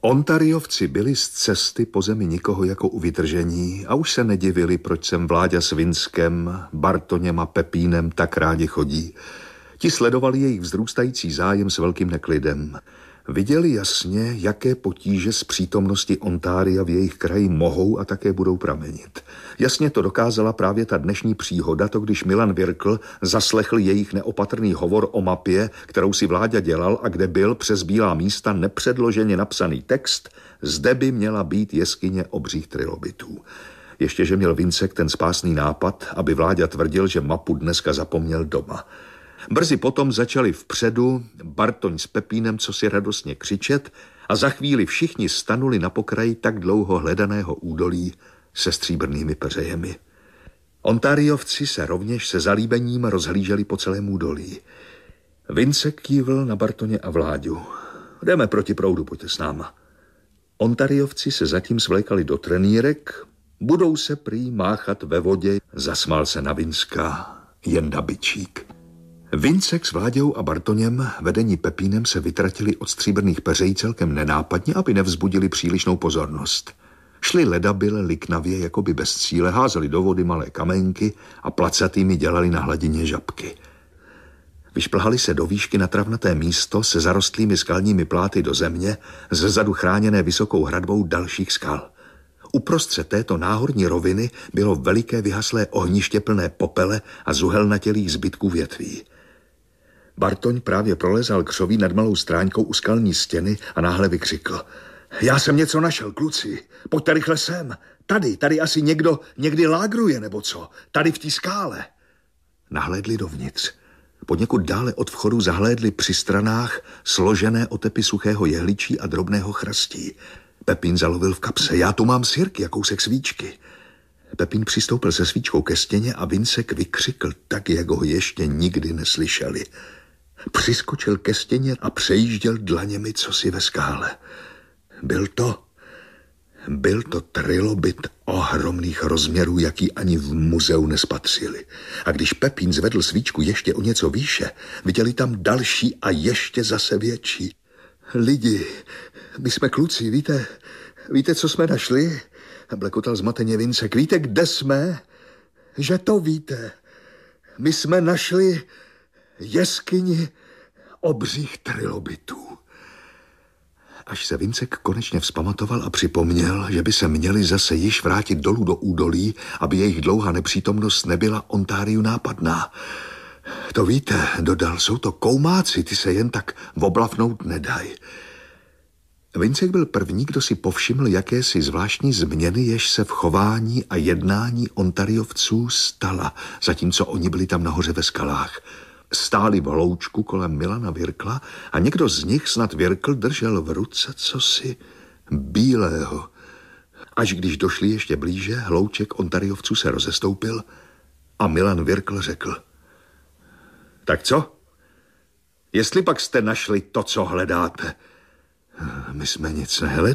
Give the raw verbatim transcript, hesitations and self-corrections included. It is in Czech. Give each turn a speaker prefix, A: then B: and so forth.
A: Ontariovci byli z cesty po zemi nikoho jako u vytržení a už se nedivili, proč sem Vláďa s Vinskem, Bartoněm a Pepínem tak rádi chodí. Ti sledovali jejich vzrůstající zájem s velkým neklidem. Viděli jasně, jaké potíže z přítomnosti Ontaria v jejich kraji mohou a také budou pramenit. Jasně to dokázala právě ta dnešní příhoda, to když Milan Virkl zaslechl jejich neopatrný hovor o mapě, kterou si Vláďa dělal a kde byl přes bílá místa nepředloženě napsaný text: zde by měla být jeskyně obřích trilobitů. Ještě že měl Vincek ten spásný nápad, aby Vláďa tvrdil, že mapu dneska zapomněl doma. Brzy potom začali vpředu Bartoň s Pepínem cosi radostně křičet a za chvíli všichni stanuli na pokraji tak dlouho hledaného údolí se stříbrnými peřejemi. Ontariovci se rovněž se zalíbením rozhlíželi po celém údolí. Vincek kývl na Bartoně a Vláďu. Jdeme proti proudu, pojďte s náma. Ontariovci se zatím svlékali do trenýrek, budou se prý máchat ve vodě, zasmál se na Vinska Jenda Byčík. Vincek s Vláďou a Bartoněm, vedení Pepínem, se vytratili od stříbrných peřejí celkem nenápadně, aby nevzbudili přílišnou pozornost. Šli ledabyle liknavě, jakoby bez cíle, házeli do vody malé kamenky a placatými dělali na hladině žabky. Vyšplhali se do výšky na travnaté místo se zarostlými skalními pláty do země, zezadu chráněné vysokou hradbou dalších skal. Uprostřed této náhorní roviny bylo veliké vyhaslé ohniště plné popele a zuhelnatělých zbytků větví. Bartoň právě prolezal křoví nad malou stráňkou u skalní stěny a náhle vykřikl: já jsem něco našel, kluci, pojďte rychle sem. Tady, tady asi někdo někdy lágruje, nebo co? Tady v té skále. Nahlédli dovnitř. Poněkud dále od vchodu zahlédli při stranách složené otepy suchého jehličí a drobného chrastí. Pepín zalovil v kapse: já tu mám sirky a kousek svíčky. Pepín přistoupil se svíčkou ke stěně a Vincek vykřikl tak, jak ho ještě nikdy neslyšeli. Přiskočil ke stěně a přejížděl dlaněmi cosi ve skále. Byl to, byl to trilobit ohromných rozměrů, jaký ani v muzeu nespatřili. A když Pepín zvedl svíčku ještě o něco výše, viděli tam další a ještě zase větší. Lidi, my jsme kluci, víte, víte, co jsme našli? Blekotal zmateně Vincek. Víte, kde jsme? Že to víte. My jsme našli jeskyni obřích trilobitů. Až se Vincek konečně vzpamatoval a připomněl, že by se měli zase již vrátit dolů do údolí, aby jejich dlouhá nepřítomnost nebyla Ontariu nápadná. To víte, dodal, jsou to koumáci, ty se jen tak oblavnout nedaj. Vincek byl první, kdo si povšiml jakési zvláštní změny, jež se v chování a jednání Ontariovců stala, zatímco oni byli tam nahoře ve skalách. Stáli v hloučku kolem Milana Virkla a někdo z nich, snad Virkl, držel v ruce cosi bílého. Až když došli ještě blíže, hlouček Ontariovců se rozestoupil a Milan Virkl řekl: tak co? Jestli pak jste našli to, co hledáte? My jsme nic nehledali.